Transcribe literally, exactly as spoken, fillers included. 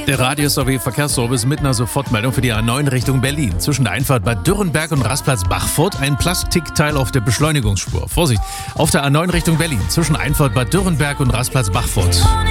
Der Radius O W Verkehrsservice mit einer Sofortmeldung für die A neun Richtung Berlin. Zwischen der Einfahrt Bad Dürrenberg und Rastplatz Bachfurt ein Plastikteil auf der Beschleunigungsspur. Vorsicht, auf der A neun Richtung Berlin zwischen Einfahrt Bad Dürrenberg und Rastplatz Bachfurt.